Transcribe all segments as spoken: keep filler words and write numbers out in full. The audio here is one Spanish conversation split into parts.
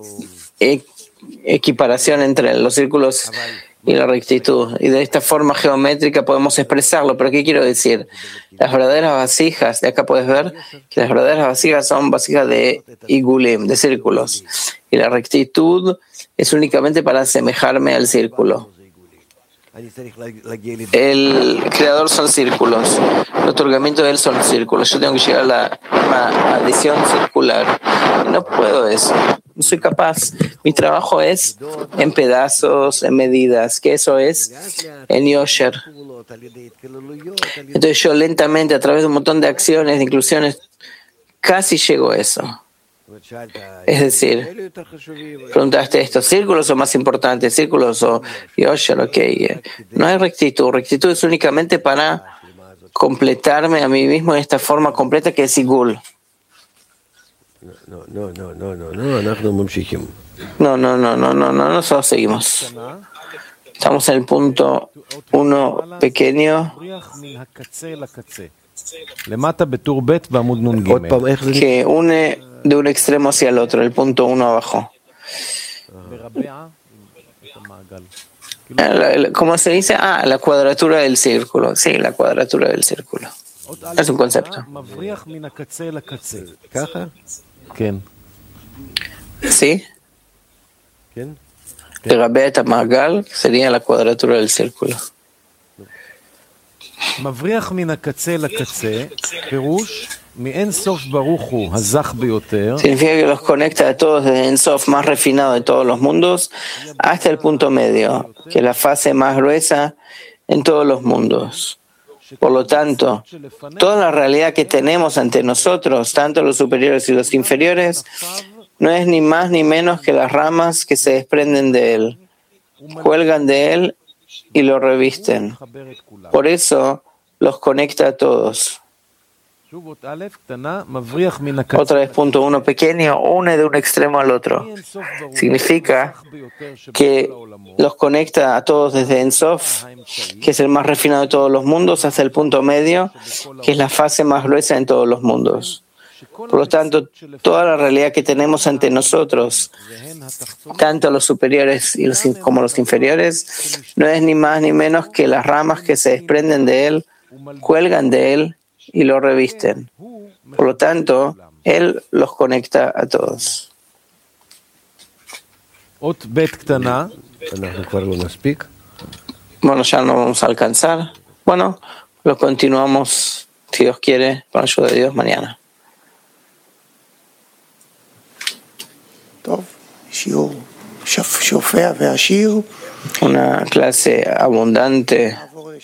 e- equiparación entre los círculos y la rectitud. Y de esta forma geométrica podemos expresarlo. ¿Pero qué quiero decir? Las verdaderas vasijas, de acá puedes ver que las verdaderas vasijas son vasijas de igulim, de círculos. Y la rectitud es únicamente para asemejarme al círculo. El creador son círculos, el otorgamiento de él son círculos. Yo tengo que llegar a la, a adición circular. Y no puedo eso, no soy capaz. Mi trabajo es en pedazos, en medidas, que eso es en Yosher. Entonces yo lentamente, a través de un montón de acciones, de inclusiones, casi llego a eso. Es decir, preguntaste, ¿estos círculos son más importantes? ¿Círculos o Yosher? Ok. No hay rectitud. Rectitud es únicamente para completarme a mí mismo en esta forma completa que es Igul. No, no, no, no, no, no, no, no, no, no, no, no, nosotros seguimos. Estamos en el punto uno pequeño. Que une de un extremo hacia el otro, el punto uno abajo. ¿Cómo se dice? Ah, la cuadratura del círculo. Sí, la cuadratura del círculo. Es un concepto. ¿Sí? Terabet Amagal sería la cuadratura del círculo. Significa que los conecta a todos desde En Sof más refinado de todos los mundos hasta el punto medio, que es la fase más gruesa en todos los mundos. Por lo tanto, toda la realidad que tenemos ante nosotros, tanto los superiores y los inferiores, no es ni más ni menos que las ramas que se desprenden de él, cuelgan de él y lo revisten. Por eso los conecta a todos. Otra vez, punto uno pequeño, une de un extremo al otro. Significa que los conecta a todos desde En Sof, que es el más refinado de todos los mundos, hasta el punto medio, que es la fase más gruesa en todos los mundos. Por lo tanto, toda la realidad que tenemos ante nosotros, tanto los superiores y los, como los inferiores, no es ni más ni menos que las ramas que se desprenden de él, cuelgan de él y lo revisten. Por lo tanto, él los conecta a todos. Bueno, ya no vamos a alcanzar. Bueno, lo continuamos, si Dios quiere, con la ayuda de Dios, mañana. Una clase abundante.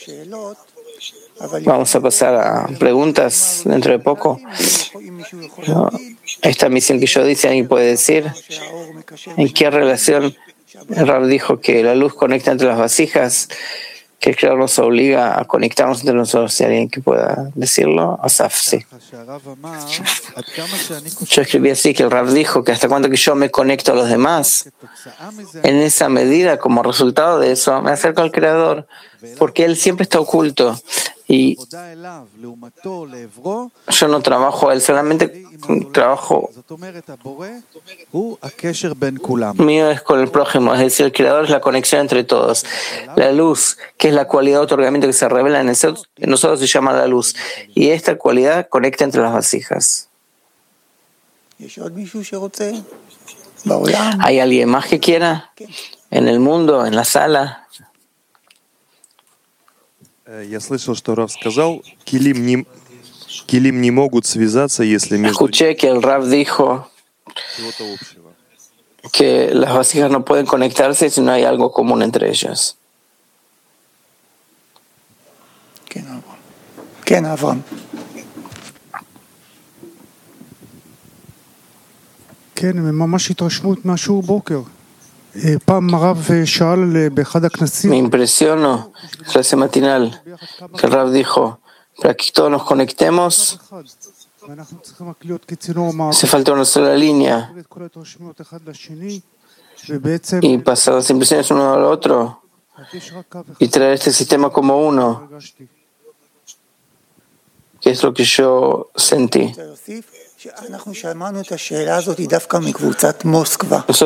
Vamos a pasar a preguntas dentro de poco. ¿No? Esta misión que yo dice, ¿alguien puede decir en qué relación el Rab dijo que la luz conecta entre las vasijas, que el Creador nos obliga a conectarnos entre nosotros? Si alguien que pueda decirlo, Asaf, sí. Yo escribí así, que el Rab dijo que hasta cuando que yo me conecto a los demás, en esa medida, como resultado de eso, me acerco al Creador, porque Él siempre está oculto. Y yo no trabajo a Él, solamente trabajo mío es con el prójimo, es decir, el Creador es la conexión entre todos. La luz, que es la cualidad de otorgamiento que se revela en nosotros, se llama la luz. Y esta cualidad conecta entre las vasijas. ¿Hay alguien más que quiera? ¿En el mundo? ¿En la sala? Я слышал, что Рав сказал, килим не, килим не могут связаться, если между Escuché que el Rab dijo que las vasijas no pueden conectarse si no hay algo común entre ellas. ¿Quién, Avram? כן, ממש התרשמות מהשיעור בוקר. פעם הרב שאל באחד הכנסים. Me impresionó la clase matinal que el Rab dijo, para que todos nos conectemos, hace falta una sola línea y pasar las impresiones uno al otro y traer este sistema como uno, que es lo que yo sentí.